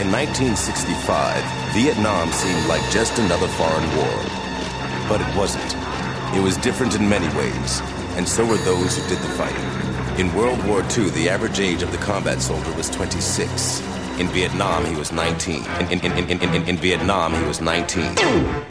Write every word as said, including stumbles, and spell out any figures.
In nineteen sixty-five, Vietnam seemed like just another foreign war. But it wasn't. It was different in many ways, and so were those who did the fighting. In World War Two, the average age of the combat soldier was twenty-six. In Vietnam, he was nineteen. In, in, in, in, in, in Vietnam, he was nineteen.